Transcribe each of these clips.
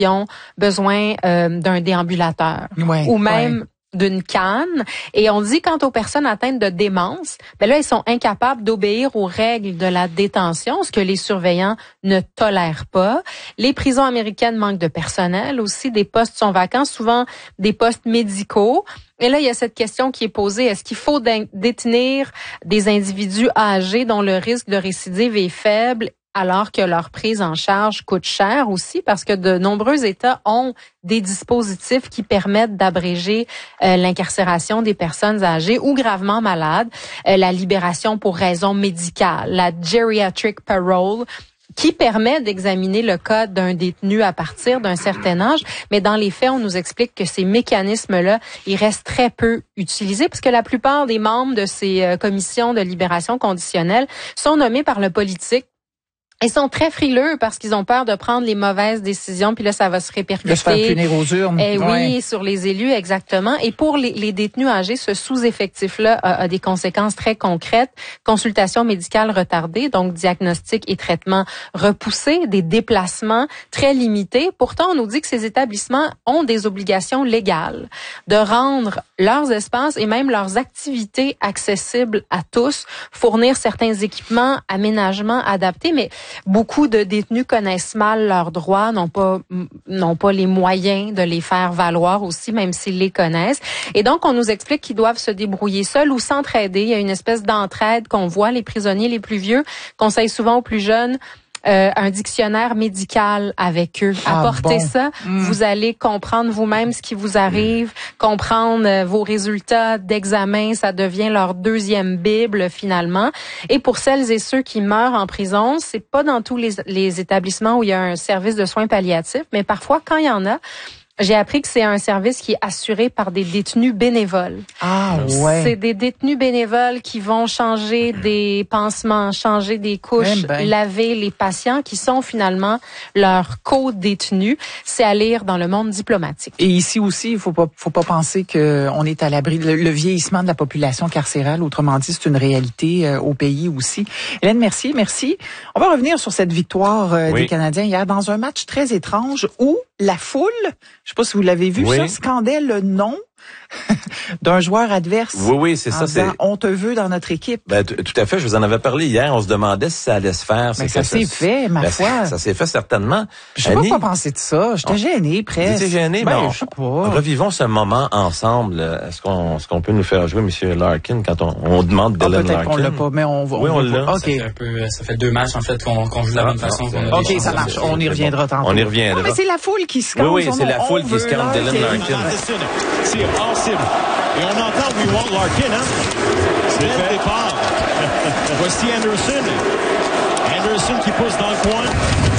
qui ont besoin d'un déambulateur ou même d'une canne. Et on dit quant aux personnes atteintes de démence, ben là, ils sont incapables d'obéir aux règles de la détention, ce que les surveillants ne tolèrent pas. Les prisons américaines manquent de personnel aussi, des postes sont vacants, souvent des postes médicaux. Et là, il y a cette question qui est posée, est-ce qu'il faut détenir des individus âgés dont le risque de récidive est faible alors que leur prise en charge coûte cher aussi, parce que de nombreux États ont des dispositifs qui permettent d'abréger l'incarcération des personnes âgées ou gravement malades, la libération pour raison médicale, la geriatric parole, qui permet d'examiner le cas d'un détenu à partir d'un certain âge. Mais dans les faits, on nous explique que ces mécanismes-là, ils restent très peu utilisés parce que la plupart des membres de ces commissions de libération conditionnelle sont nommés par le politique. Ils sont très frileux parce qu'ils ont peur de prendre les mauvaises décisions, puis là, ça va se répercuter. De se faire punir aux urnes. Oui, sur les élus, exactement. Et pour les détenus âgés, ce sous-effectif-là a des conséquences très concrètes. Consultation médicale retardée, donc diagnostic et traitement repoussés, des déplacements très limités. Pourtant, on nous dit que ces établissements ont des obligations légales de rendre leurs espaces et même leurs activités accessibles à tous, fournir certains équipements, aménagements adaptés, mais beaucoup de détenus connaissent mal leurs droits, n'ont pas les moyens de les faire valoir aussi, même s'ils les connaissent. Et donc, on nous explique qu'ils doivent se débrouiller seuls ou s'entraider. Il y a une espèce d'entraide qu'on voit. Les prisonniers les plus vieux conseillent souvent aux plus jeunes un dictionnaire médical avec eux. Apportez ça, vous allez comprendre vous-même ce qui vous arrive, comprendre vos résultats d'examen, ça devient leur deuxième Bible finalement. Et pour celles et ceux qui meurent en prison, c'est pas dans tous les établissements où il y a un service de soins palliatifs, mais parfois quand il y en a, j'ai appris que c'est un service qui est assuré par des détenus bénévoles. Ah ouais. C'est des détenus bénévoles qui vont changer des pansements, changer des couches, laver les patients qui sont finalement leurs co-détenus. C'est à lire dans Le Monde diplomatique. Et ici aussi, il faut pas penser qu'on est à l'abri. Le vieillissement de la population carcérale, autrement dit, c'est une réalité au pays aussi. Hélène Mercier, merci. On va revenir sur cette victoire des Canadiens hier dans un match très étrange où la foule, je sais pas si vous l'avez vu, ça scandait le nom d'un joueur adverse. Oui, c'est ça. On te veut dans notre équipe. Tout à fait. Je vous en avais parlé hier. On se demandait si ça allait se faire. Ça s'est fait, ma foi. Ça s'est fait certainement. Je sais pas quoi penser de ça. J'étais gêné, presque. J'étais gêné, je sais pas. Revivons ce moment ensemble. Est-ce qu'on peut nous faire jouer M. Larkin quand on demande Dylan Larkin? Peut-être qu'on l'a pas, mais on va. Oui, on l'a. OK. Ça fait 2 matchs, en fait, qu'on joue de la même façon. OK, ça marche. On y reviendra tantôt. On y reviendra. Mais c'est la foule qui scande. Oui, c'est la foule qui scande Dylan Larkin. C'est impossible. Et on entend We Want Larkin, hein? C'est le départ. Voici Anderson. Anderson qui pousse dans le coin.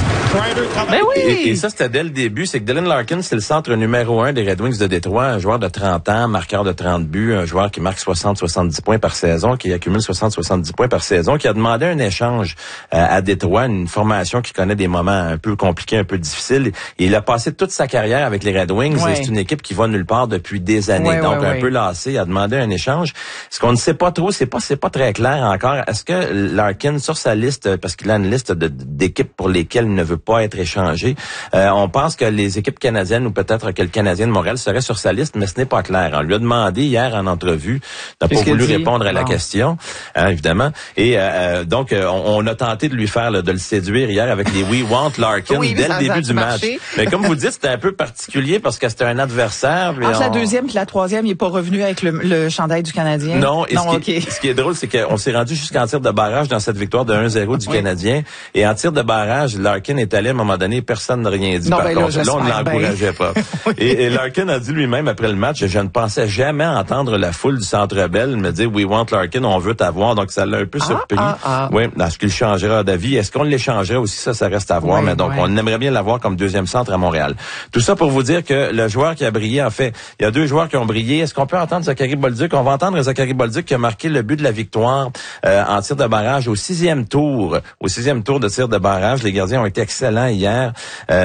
Mais oui! Et ça, c'était dès le début. C'est que Dylan Larkin, c'est le centre numéro 1 des Red Wings de Détroit. Un joueur de 30 ans, marqueur de 30 buts, un joueur qui marque 60-70 points par saison, qui accumule 60-70 points par saison, qui a demandé un échange à Détroit, une formation qui connaît des moments un peu compliqués, un peu difficiles. Et il a passé toute sa carrière avec les Red Wings. Et c'est une équipe qui va nulle part depuis des années. Donc, un peu lassé. Il a demandé un échange. Ce qu'on ne sait pas trop, c'est pas très clair encore. Est-ce que Larkin, sur sa liste, parce qu'il a une liste d'équipes pour lesquelles il ne veut pas être échangé. On pense que les équipes canadiennes ou peut-être que le Canadien de Montréal serait sur sa liste, mais ce n'est pas clair. On lui a demandé hier en entrevue, n'a pas voulu répondre à la question, évidemment. Et donc, on a tenté de lui faire, de le séduire hier avec les We Want Larkin dès le début du match. Mais comme vous dites, c'était un peu particulier parce que c'était un adversaire. Entre la deuxième et la troisième, il n'est pas revenu avec le chandail du Canadien. Non, ce qui est drôle, c'est qu'on s'est rendu jusqu'en tir de barrage dans cette victoire de 1-0 du Canadien. Et en tir de barrage, Larkin est allé à un moment donné, personne n'a rien dit. Par contre, là, on ne l'encourageait pas. Et Larkin a dit lui-même après le match, je ne pensais jamais entendre la foule du Centre Bell me dire We Want Larkin, on veut t'avoir. Donc ça l'a un peu surpris. Oui, est-ce qu'il changera d'avis? Est-ce qu'on l'échangerait aussi? Ça reste à voir. Mais donc, on aimerait bien l'avoir comme deuxième centre à Montréal. Tout ça pour vous dire que le joueur qui a brillé, en fait, il y a 2 joueurs qui ont brillé. Est-ce qu'on peut entendre Zachary Bolduc? On va entendre Zachary Bolduc qui a marqué le but de la victoire en tir de barrage au 6e tour. Au 6e tour de tir de barrage, les gardiens ont été excellents hier.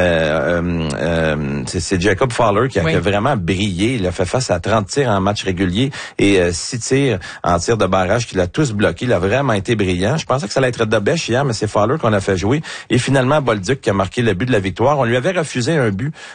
C'est Jacob Fowler qui a vraiment brillé. Il a fait face à 30 tirs en match régulier et 6 tirs en tir de barrage qu'il a tous bloqués. Il a vraiment été brillant. Je pensais que ça allait être Dobèche hier, mais c'est Fowler qu'on a fait jouer. Et finalement, Bolduc qui a marqué le but de la victoire. On lui avait refusé un but